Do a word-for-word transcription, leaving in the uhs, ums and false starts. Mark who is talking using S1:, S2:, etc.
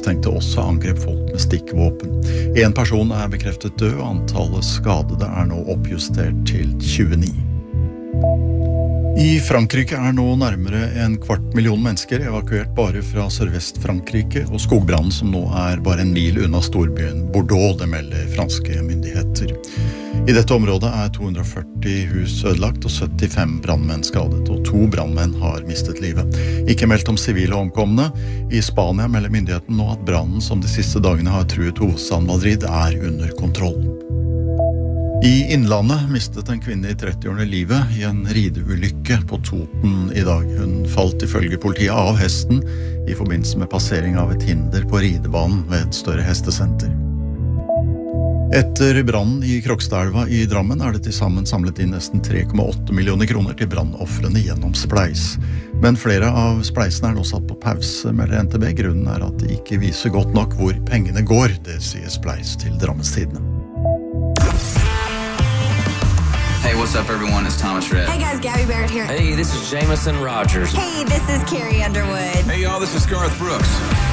S1: mistenkte også angrep folk med stikkvåpen. En person er bekreftet død, og antallet skadede er nå oppjustert til tjueni. I Frankrike er nå nærmere en kvart million mennesker evakuert bare fra Sørvest-Frankrike, og skogbrannen som nå er bare en mil unna storbyen Bordeaux, det melder franske myndigheter. I dette området er to hundre og førti hus ødelagt og syttifem brannmenn skadet, og to brannmenn har mistet livet. Ikke meldt om sivile omkomne. I Spania melder myndigheten nå at brannen som de siste dagene har truet hovedstaden Madrid er under kontroll. I Innlandet mistet en kvinne i trettiårene livet i en rideulykke på Toten i dag. Hun falt ifølge politiet av hesten i forbindelse med passering av et hinder på ridebanen ved et større hestesenter. Etter brannen i Krokstadelva i Drammen er det til sammen samlet inn nesten tre komma åtte millioner kroner til brannoffrene gjennom Spleis. Men flere av spleisene er nå satt på pause, melder N T B. Grunnen er at det ikke viser godt nok hvor pengene går, det sier Spleis til Drammenstidene.
S2: Hey, what's up, everyone? It's Thomas Rhett.
S3: Hey, guys, Gabby Barrett here.
S4: Hey, this is Jameson Rogers.
S3: Hey, this is Carrie Underwood.
S2: Hey, y'all, this is Garth Brooks.